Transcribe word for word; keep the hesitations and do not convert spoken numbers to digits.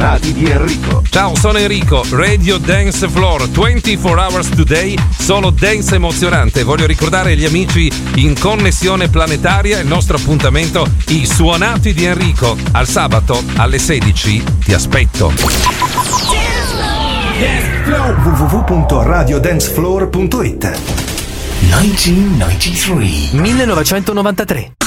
suonati di Enrico. Ciao, sono Enrico, Radio Dance Floor, ventiquattro hours today, solo dance emozionante. Voglio ricordare agli amici in connessione planetaria il nostro appuntamento, i suonati di Enrico. Al sabato alle sedici ti aspetto. w w w punto radio dance floor punto it millenovecentonovantatré